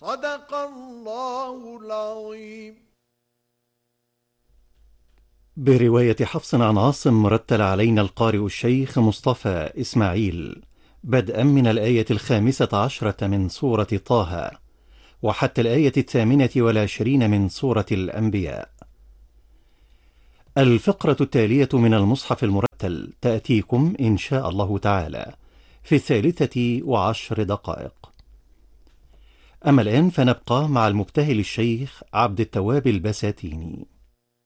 صدق الله العظيم. برواية حفص عن عاصم رتل علينا القارئ الشيخ مصطفى إسماعيل بدءا من الآية 15 من سورة طه وحتى الآية 28 من سورة الأنبياء. الفقرة التالية من المصحف المرتل تأتيكم إن شاء الله تعالى في 13:10. أما الآن فنبقى مع المبتهل الشيخ عبد التواب البساتيني.